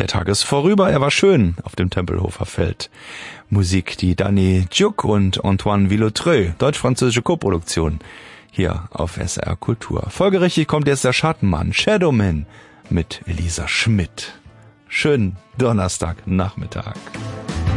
Der Tag ist vorüber, er war schön auf dem Tempelhofer Feld. Musik, die Danny Duke und Antoine Villautreux, deutsch-französische Koproduktion, hier auf SR Kultur. Folgerichtig kommt jetzt der Schattenmann, Shadowman, mit Elisa Schmidt. Schönen Donnerstagnachmittag.